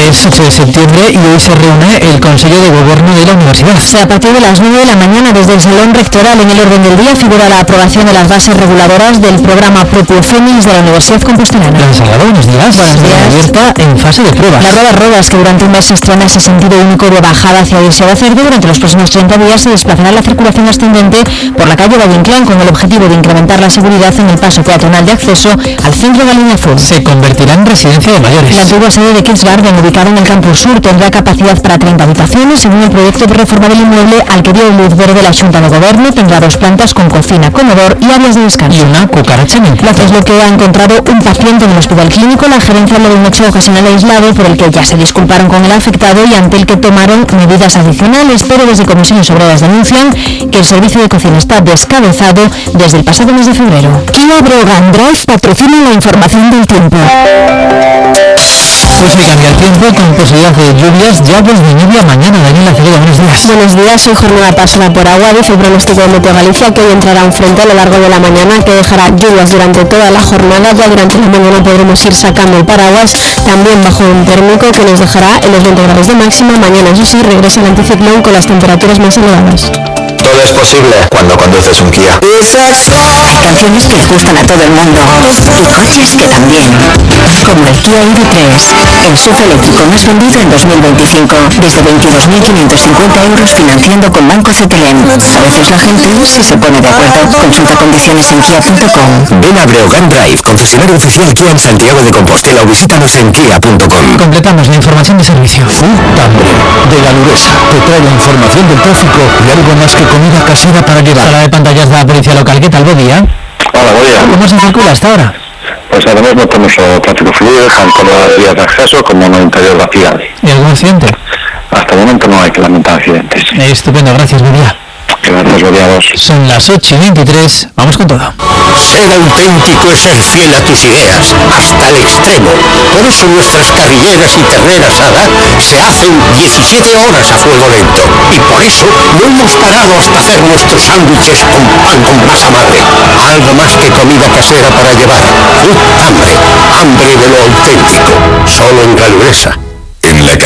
es 8 de septiembre y hoy se reúne el Consejo de Gobierno de la Universidad. Sí, a partir de las 9 de la mañana, desde el Salón Rectoral, en el orden del día figura la aprobación de las bases reguladoras del programa Propulfemis de la Universidad Compostelana. Salgado, buenos días. Buenos días. Abierta en fase de pruebas. La Rueda Rodas, que durante un mes se estrena ese sentido único de bajada hacia Dircea de Cerdo, durante los próximos 30 días se desplazará la circulación ascendente por la calle Valle Inclán con el objetivo de incrementar la seguridad en el paso peatonal de acceso al centro de la línea azul. Se convertirá en residencia de mayores. La antigua sede de Kids Garden, ubicada en el Campus Sur, tendrá capacidad para 30 habitaciones. Según el proyecto de reforma del inmueble, al que dio luz verde la Junta de Gobierno, tendrá 2 plantas con cocina, comedor y áreas de descanso. Y una cucaracha en el plato. Es lo que ha encontrado un paciente en el hospital clínico. La gerencia habló de un hecho ocasional aislado por el que ya se disculparon con el afectado y ante el que tomaron medidas adicionales, pero desde Comisiones Obreras denuncian que el servicio de cocina está descabezado desde el pasado mes de febrero. Kia Breogán Drive patrocina la información del tiempo. Pues hoy cambia el tiempo con posibilidad de lluvias ya desde media mañana. Daniela Acevedo, buenos días. Buenos días, hoy jornada pasada por agua, dice el pronóstico de Meteo Galicia que hoy entrará un frente a lo largo de la mañana que dejará lluvias durante toda la jornada. Ya durante la mañana podremos ir sacando el paraguas, también bajo un térmico que nos dejará en los 20 grados de máxima. Mañana, eso sí, regresa el anticiclón con las temperaturas más elevadas. Todo es posible cuando conduces un Kia. Canciones que le gustan a todo el mundo y coches que también, como el Kia EV3, el SUV eléctrico más vendido en 2025, desde 22.550 euros financiando con Banco CTLM. A veces la gente sí se pone de acuerdo. Consulta condiciones en kia.com. Ven a Breogán Drive, concesionario oficial Kia en Santiago de Compostela, o visítanos en kia.com. Completamos la información de servicio. Tambre, de Galuresa, te trae la información del tráfico y algo más que comida casera para llevar. Sala de pantallas de la policía local. ¿Qué tal? Buen día. Hola, buen día. ¿Cómo se circula hasta ahora? Pues además no tenemos tráfico fluido, tanto en las vías de acceso como en el interior de la ciudad. ¿Y algún accidente? Hasta el momento no hay que lamentar accidentes. Estupendo, gracias, buen día. Gracias, buen día a vos. Son las 8:23, vamos con todo. Ser auténtico es ser fiel a tus ideas, hasta el extremo. Por eso nuestras carrilleras y ternera asada se hacen 17 horas a fuego lento. Y por eso no hemos parado hasta hacer nuestros sándwiches con pan con masa madre. Algo más que comida casera para llevar. Hambre, hambre de lo auténtico. Solo en Galuresa.